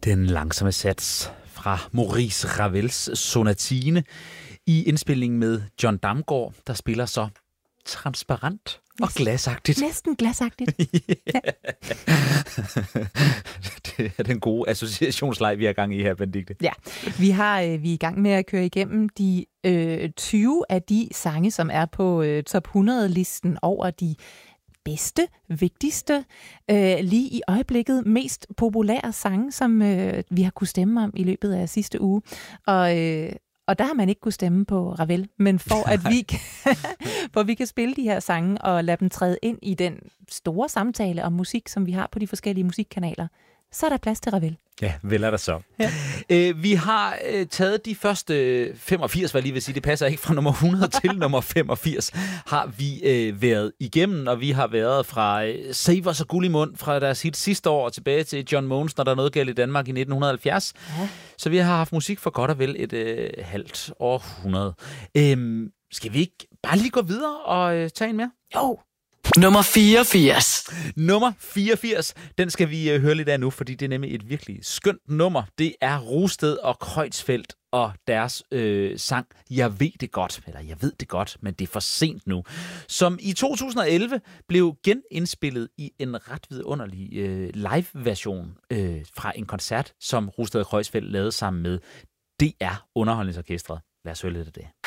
Den langsomme sats fra Maurice Ravels sonatine i indspilningen med John Damgaard, der spiller så transparent og glasagtigt. Næsten glasagtigt. Ja. Det er den gode associationsleg, vi er i gang i her, Benedikte. Ja, vi er i gang med at køre igennem de 20 af de sange, som er på top 100-listen over de bedste, vigtigste, lige i øjeblikket mest populære sange, som vi har kunne stemme om i løbet af sidste uge. Og der har man ikke kunne stemme på Ravel, men for at vi kan spille de her sange og lade dem træde ind i den store samtale om musik, som vi har på de forskellige musikkanaler, så er der plads til Ravel. Ja, vel er der så. Ja. Vi har taget de første 85, hvad jeg lige vil sige, det passer ikke, fra nummer 100 til nummer 85, har vi været igennem, og vi har været fra Save Os og Guld i Mund fra deres hit sidste år og tilbage til John Mogens, Når der er noget galt i Danmark i 1970. Ja. Så vi har haft musik for godt og vel et halvt århundrede. Skal vi ikke bare lige gå videre og tage en mere? Jo! Nummer 84. Nummer 84, den skal vi høre lidt af nu, fordi det er nemlig et virkelig skønt nummer. Det er Rosted og Kreutzfeldt og deres sang Jeg ved det godt, eller jeg ved det godt, men det er for sent nu, som i 2011 blev genindspillet i en ret vidunderlig live-version fra en koncert, som Rosted og Kreutzfeldt lavede sammen med DR Underholdningsorkestret. Lad os høre lidt af det.